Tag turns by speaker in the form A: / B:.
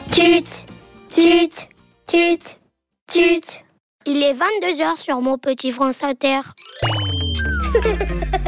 A: Tut, tut, tut, tut. Il est 22h sur mon petit France Inter.